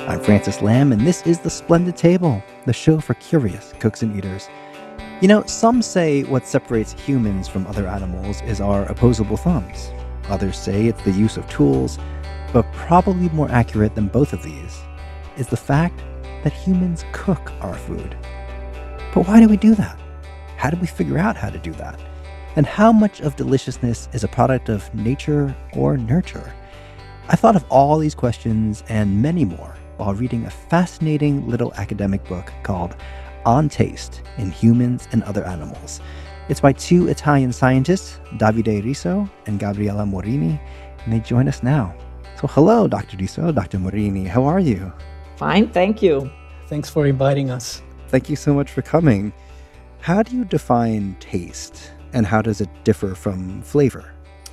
I'm Francis Lamb, and this is The Splendid Table, the show for curious cooks and eaters. You know, some say what separates humans from other animals is our opposable thumbs. Others say it's the use of tools, but probably more accurate than both of these is the fact that humans cook our food. But why do we do that? How do we figure out how to do that? And how much of deliciousness is a product of nature or nurture? I thought of all these questions and many more while reading a fascinating little academic book called On Taste in Humans and Other Animals. It's by two Italian scientists, Davide Riso and Gabriella Morini, and they join us now. So hello, Dr. Riso, Dr. Morini. How are you? Fine, thank you. Thanks for inviting us. Thank you so much for coming. How do you define taste, and how does it differ from flavor?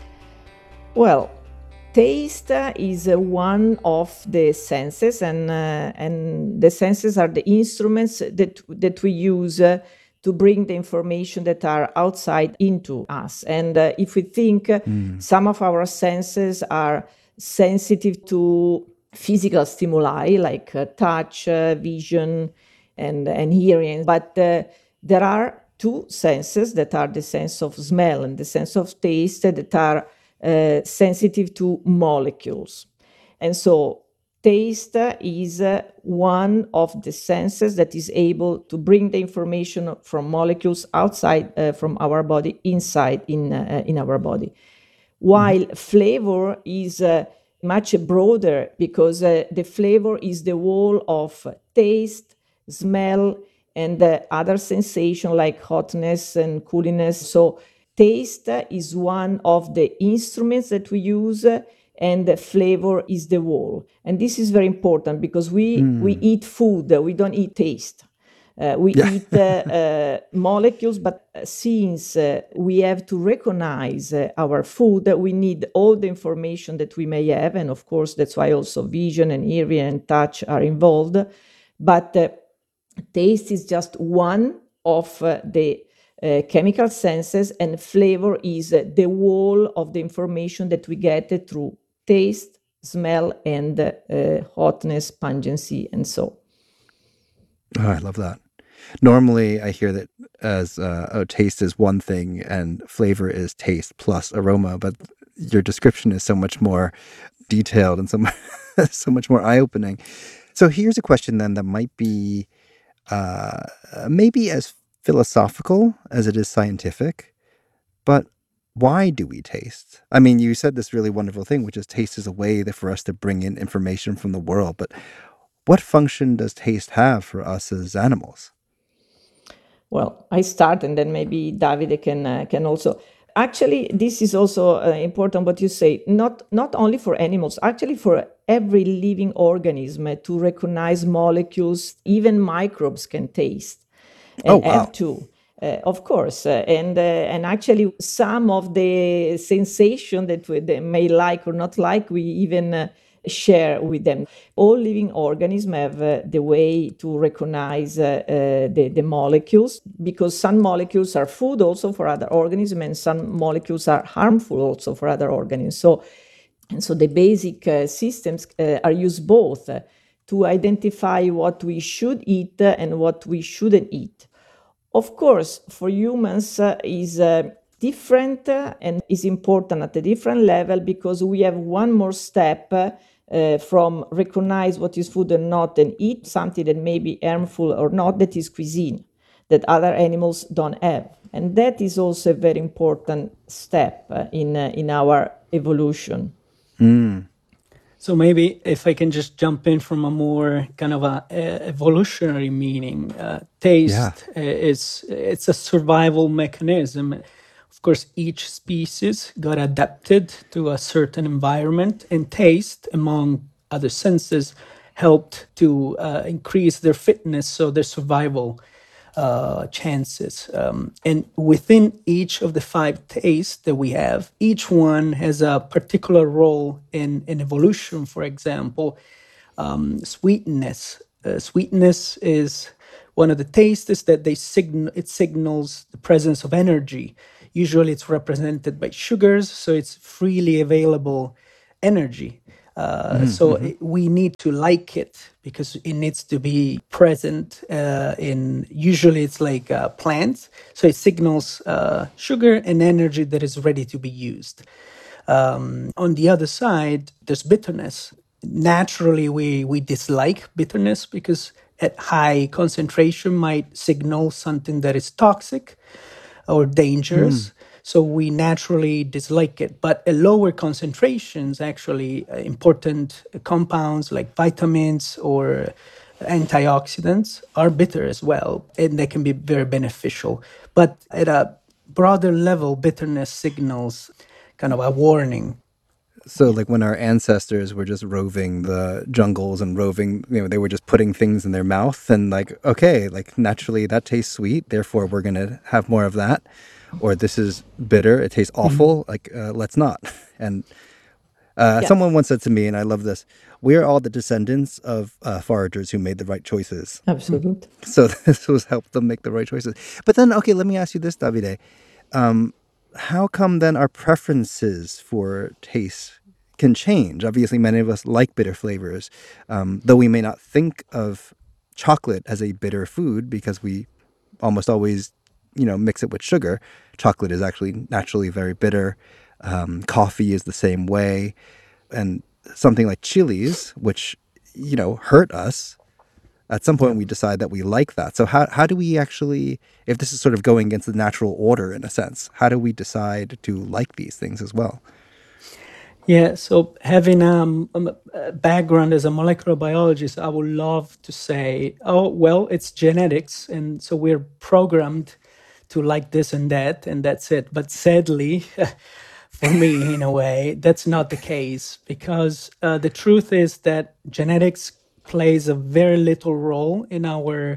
Well, taste is one of the senses, and the senses are the instruments that we use to bring the information that are outside into us. And if we think some of our senses are sensitive to physical stimuli like touch, vision, and hearing, but there are two senses that are the sense of smell and the sense of taste that are sensitive to molecules. And so taste is one of the senses that is able to bring the information from molecules outside from our body inside in our body. While flavor is much broader because the flavor is the whole of taste, smell, and other sensation like hotness and cooliness. So taste is one of the instruments that we use, and the flavor is the whole. And this is very important because we eat food, we don't eat taste. We eat molecules, but since we have to recognize our food, we need all the information that we may have. And of course, that's why also vision and hearing and touch are involved. But taste is just one of the chemical senses, and flavor is the whole of the information that we get through taste, smell, and hotness, pungency, and so. Oh, I love that. Normally, I hear that as taste is one thing and flavor is taste plus aroma, but your description is so much more detailed and so much more eye-opening. So here's a question then that might be maybe as philosophical as it is scientific, but why do we taste? I mean, you said this really wonderful thing, which is taste is a way that for us to bring in information from the world, but what function does taste have for us as animals? Well, I start, and then maybe Davide can also. Actually, this is also important what you say. Not only for animals, actually for every living organism to recognize molecules. Even microbes can taste and have to. Of course, and actually, some of the sensation that they may like or not like, we even share with them. All living organisms have the way to recognize the molecules, because some molecules are food also for other organisms, and some molecules are harmful also for other organisms. So the basic systems are used both to identify what we should eat and what we shouldn't eat. Of course, for humans is different and is important at a different level, because we have one more step from recognize what is food or not and eat something that may be harmful or not, that is cuisine, that other animals don't have. And that is also a very important step in our evolution. So maybe if I can just jump in from a more kind of a evolutionary meaning, taste it's a survival mechanism. Of course, each species got adapted to a certain environment, and taste, among other senses, helped to increase their fitness, so their survival chances. And within each of the five tastes that we have, each one has a particular role in evolution. For example, sweetness. Sweetness is one of the tastes that it signals the presence of energy. Usually it's represented by sugars, so it's freely available energy. We need to like it because it needs to be present in, usually it's like plants. So it signals sugar and energy that is ready to be used. On the other side, there's bitterness. Naturally, we dislike bitterness because at high concentration might signal something that is toxic or dangerous. So we naturally dislike it. But at lower concentrations, actually, important compounds like vitamins or antioxidants are bitter as well, and they can be very beneficial. But at a broader level, bitterness signals kind of a warning. So, like when our ancestors were just roving the jungles and roving, they were just putting things in their mouth and like, okay, like naturally that tastes sweet, therefore we're going to have more of that. Or this is bitter, it tastes awful, like let's not. And someone once said to me, and I love this, we are all the descendants of foragers who made the right choices. Absolutely. So this was help them make the right choices. But then, okay, let me ask you this, Davide. How come then our preferences for taste can change? Obviously, many of us like bitter flavors, though we may not think of chocolate as a bitter food because we almost always, mix it with sugar. Chocolate is actually naturally very bitter. Coffee is the same way. And something like chilies, which, hurt us, at some point we decide that we like that. So how do we actually, if this is sort of going against the natural order in a sense, how do we decide to like these things as well? Yeah, so having a background as a molecular biologist, I would love to say, oh, well, it's genetics. And so we're programmed to like this and that's it. But sadly, for me, in a way, that's not the case because the truth is that genetics plays a very little role in our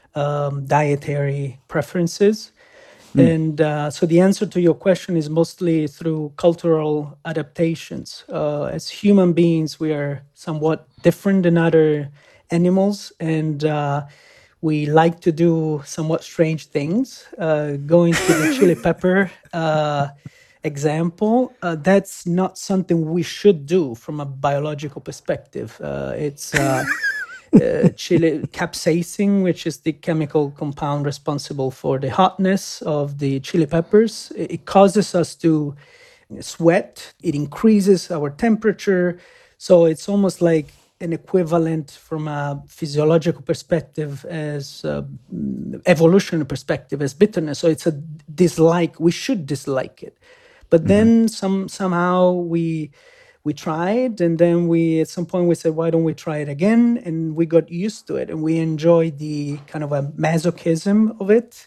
dietary preferences. And so the answer to your question is mostly through cultural adaptations. As human beings, we are somewhat different than other animals, and we like to do somewhat strange things. Going to the chili pepper example, that's not something we should do from a biological perspective. It's chili capsaicin, which is the chemical compound responsible for the hotness of the chili peppers. It causes us to sweat. It increases our temperature. So it's almost like an equivalent from a physiological perspective as evolutionary perspective as bitterness. So it's a dislike. We should dislike it. But then somehow we tried, and then we at some point we said, why don't we try it again? And we got used to it, and we enjoyed the kind of a masochism of it.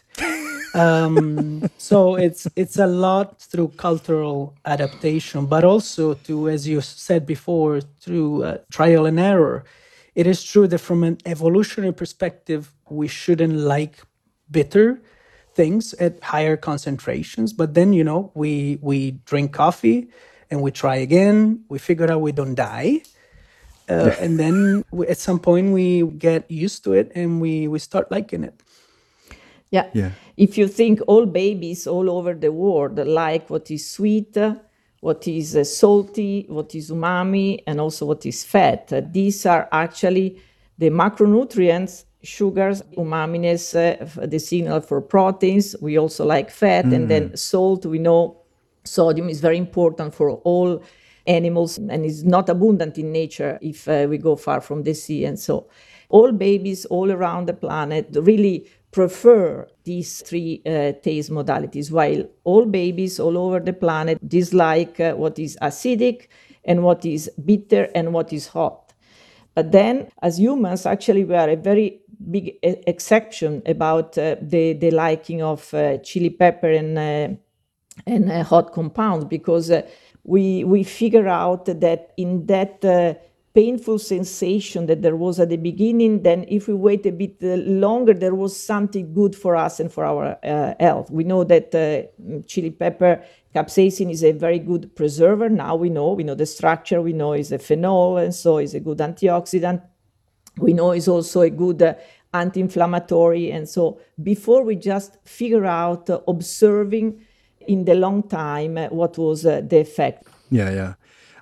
So it's a lot through cultural adaptation, but also to, as you said before, through trial and error. It is true that from an evolutionary perspective, we shouldn't like bitter things at higher concentrations. But then, we drink coffee and we try again. We figure out we don't die. And then at some point we get used to it and we start liking it. Yeah. If you think all babies all over the world like what is sweet, what is salty, what is umami, and also what is fat. These are actually the macronutrients, sugars, umaminess, the signal for proteins. We also like fat, and then salt. We know sodium is very important for all animals and is not abundant in nature if we go far from the sea. And so all babies all around the planet really prefer these three taste modalities, while all babies all over the planet dislike what is acidic and what is bitter and what is hot. But then, as humans, actually, we are a very big exception about the liking of chili pepper and hot compounds, because we figure out that in that painful sensation that there was at the beginning, then if we wait a bit longer, there was something good for us and for our health. We know that chili pepper capsaicin is a very good preserver. Now we know the structure, we know it's a phenol, and so it's a good antioxidant. We know it's also a good anti-inflammatory. And so before we just figure out observing in the long time what was the effect. Yeah.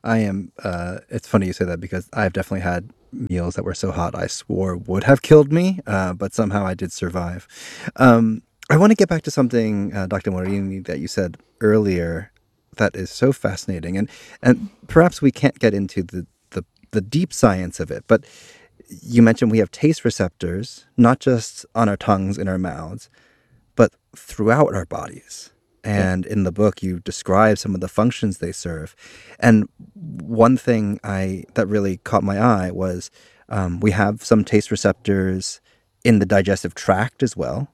I am. It's funny you say that because I've definitely had meals that were so hot I swore would have killed me, but somehow I did survive. I want to get back to something, Dr. Morini, that you said earlier that is so fascinating, and perhaps we can't get into the deep science of it, but you mentioned we have taste receptors, not just on our tongues in our mouths, but throughout our bodies. Yeah. And in the book, you describe some of the functions they serve. And one thing that really caught my eye was we have some taste receptors in the digestive tract as well.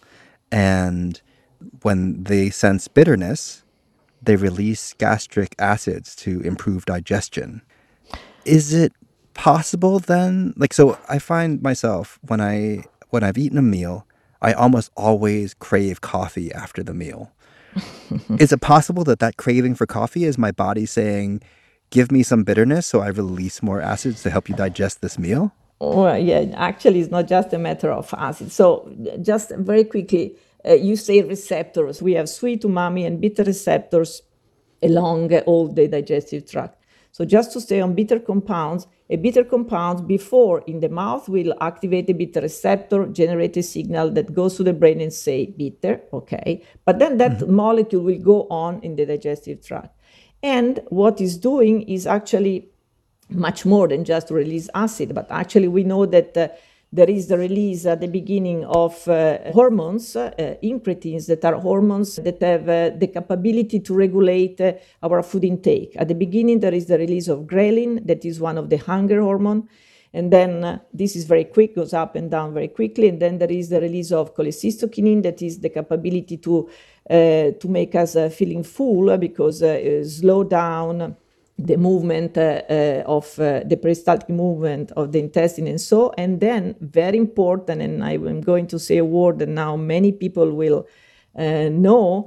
And when they sense bitterness, they release gastric acids to improve digestion. Is it possible then? Like, so I find myself when I've eaten a meal, I almost always crave coffee after the meal. Is it possible that that craving for coffee is my body saying, "Give me some bitterness so I release more acids to help you digest this meal"? Well, yeah, actually, it's not just a matter of acid. So, just very quickly, you say receptors. We have sweet, umami, and bitter receptors along all the digestive tract. So, just to stay on bitter compounds, a bitter compound before in the mouth will activate a bitter receptor, generate a signal that goes to the brain and say bitter, okay? But then that molecule will go on in the digestive tract. And what it's doing is actually much more than just release acid, but actually we know that there is the release at the beginning of hormones, incretins, that are hormones that have the capability to regulate our food intake. At the beginning, there is the release of ghrelin, that is one of the hunger hormone. And then this is very quick, goes up and down very quickly. And then there is the release of cholecystokinin, that is the capability to make us feeling full because slow down the movement of the peristaltic movement of the intestine and so. And then very important, and I am going to say a word that now many people will know,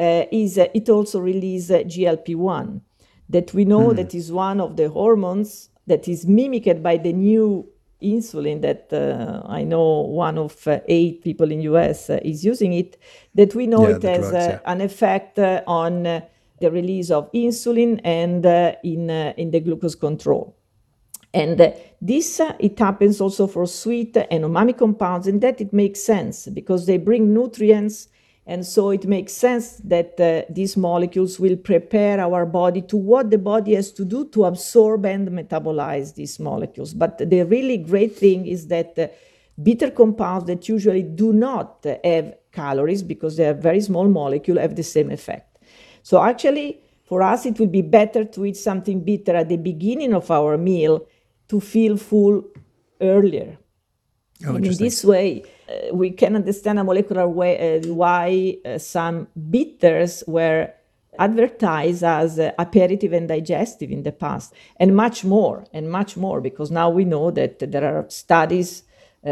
is it also releases GLP-1, that we know that is one of the hormones that is mimicked by the new insulin that I know one of 8 people in US is using it, that we know Yeah, it the has drugs, yeah. an effect on the release of insulin and in the glucose control. And this, it happens also for sweet and umami compounds, and that it makes sense because they bring nutrients. And so it makes sense that these molecules will prepare our body to what the body has to do to absorb and metabolize these molecules. But the really great thing is that bitter compounds that usually do not have calories because they are very small molecule have the same effect. So actually, for us, it would be better to eat something bitter at the beginning of our meal to feel full earlier. Oh, And in interesting. this way, we can understand a molecular way why some bitters were advertised as aperitif and digestive in the past, and much more, because now we know that there are studies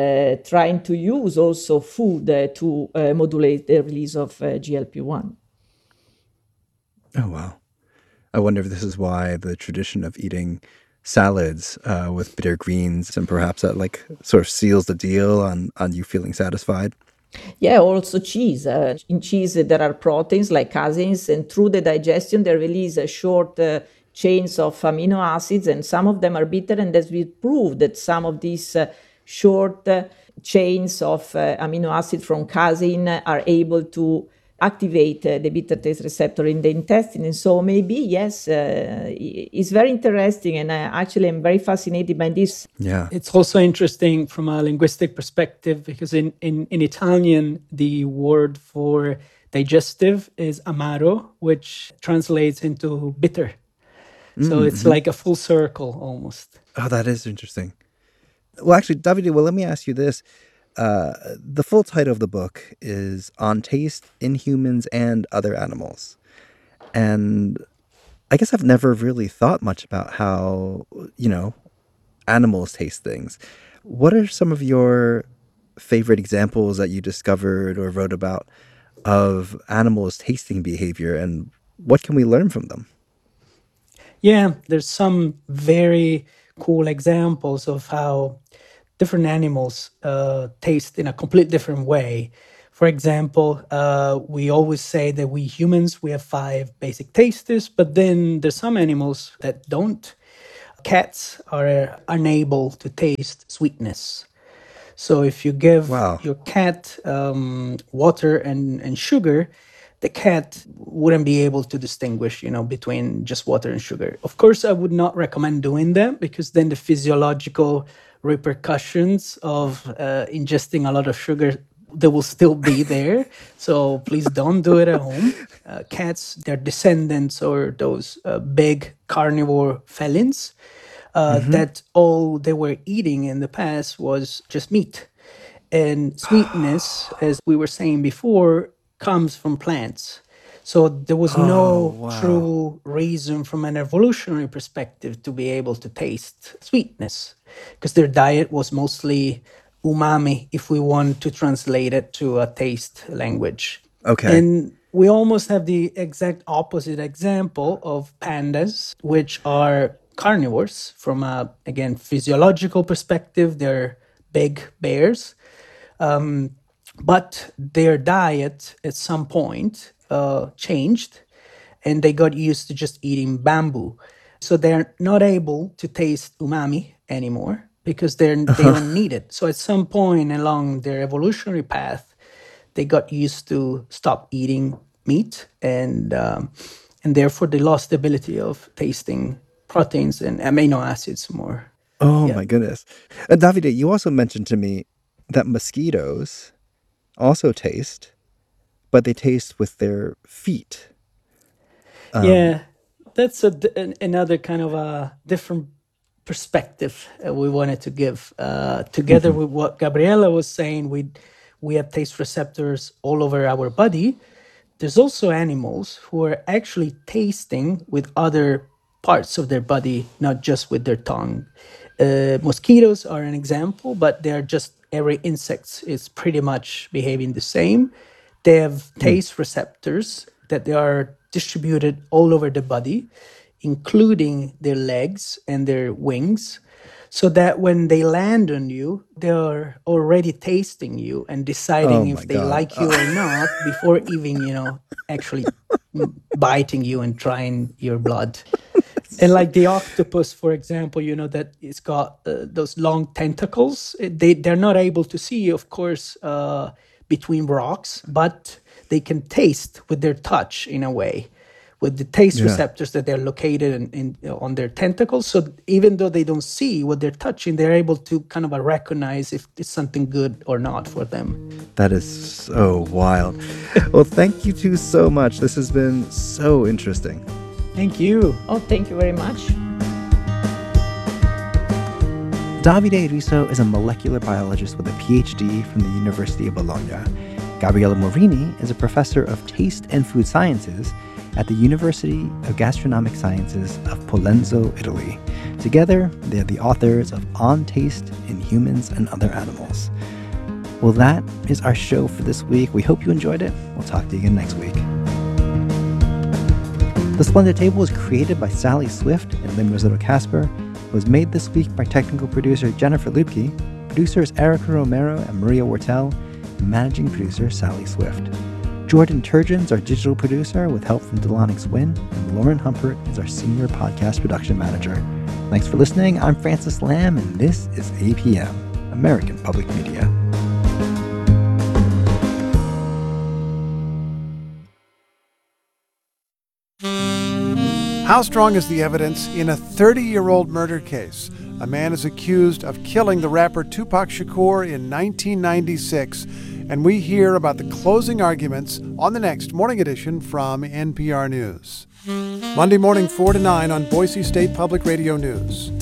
trying to use also food to modulate the release of GLP-1. Oh, wow. I wonder if this is why the tradition of eating salads with bitter greens and perhaps that like sort of seals the deal on you feeling satisfied. Yeah, also cheese. In cheese, there are proteins like caseins, and through the digestion, they release short chains of amino acids, and some of them are bitter. And as we proved that some of these short chains of amino acid from casein are able to activate the bitter taste receptor in the intestine. And so maybe, yes, it's very interesting. And actually, I'm very fascinated by this. Yeah. It's also interesting from a linguistic perspective because in Italian, the word for digestive is amaro, which translates into bitter. So it's like a full circle almost. Oh, that is interesting. Well, actually, Davide, well, let me ask you this. The full title of the book is On Taste in Humans and Other Animals. And I guess I've never really thought much about how, animals taste things. What are some of your favorite examples that you discovered or wrote about of animals' tasting behavior, and what can we learn from them? Yeah, there's some very cool examples of how different animals taste in a complete different way. For example, we always say that we humans, we have 5 basic tastes, but then there's some animals that don't. Cats are unable to taste sweetness. So if you give Wow. your cat water and sugar, the cat wouldn't be able to distinguish, between just water and sugar. Of course, I would not recommend doing that, because then the physiological repercussions of ingesting a lot of sugar, they will still be there. So please don't do it at home. Cats, their descendants, or those big carnivore felines, that all they were eating in the past was just meat. And sweetness, as we were saying before, comes from plants. So there was Oh, no wow. true reason from an evolutionary perspective to be able to taste sweetness, because their diet was mostly umami, if we want to translate it to a taste language. Okay. And we almost have the exact opposite example of pandas, which are carnivores from a, again, physiological perspective. They're big bears. But their diet at some point changed, and they got used to just eating bamboo. So they're not able to taste umami anymore because they don't need it. So at some point along their evolutionary path, they got used to stop eating meat, and therefore they lost the ability of tasting proteins and amino acids more. Oh Yeah. my goodness. Davide, you also mentioned to me that mosquitoes also taste, but they taste with their feet. Yeah, that's another kind of a different perspective we wanted to give. Together with what Gabriella was saying, we have taste receptors all over our body. There's also animals who are actually tasting with other parts of their body, not just with their tongue. Mosquitoes are an example, but they're just every insect is pretty much behaving the same. They have taste receptors that they are distributed all over the body, including their legs and their wings, so that when they land on you, they're already tasting you and Oh deciding my if they God. like you or not before even, actually biting you and trying your blood. And like the octopus, for example, that it's got those long tentacles. They're not able to see, of course, between rocks, but they can taste with their touch in a way, with the taste Yeah, receptors that they're located on their tentacles. So even though they don't see what they're touching, they're able to kind of recognize if it's something good or not for them. that is so wild. Well, thank you two so much. This has been so interesting. Thank you. Oh, thank you very much. Davide Riso is a molecular biologist with a PhD from the University of Bologna. Gabriella Morini is a professor of taste and food sciences at the University of Gastronomic Sciences of Pollenzo, Italy. Together, they are the authors of On Taste in Humans and Other Animals. Well, that is our show for this week. We hope you enjoyed it. We'll talk to you again next week. The Splendid Table was created by Sally Swift and Lynn Rossetto Casper. It was made this week by technical producer Jennifer Lupke, producers Erica Romero and Maria Wortel, and managing producer Sally Swift. Jordan Turgeon's our digital producer with help from Delanix Wynn, and Lauren Humpert is our senior podcast production manager. Thanks for listening. I'm Francis Lamb, and this is APM, American Public Media. How strong is the evidence in a 30-year-old murder case? A man is accused of killing the rapper Tupac Shakur in 1996, and we hear about the closing arguments on the next Morning Edition from NPR News. Monday morning 4 to 9 on Boise State Public Radio News.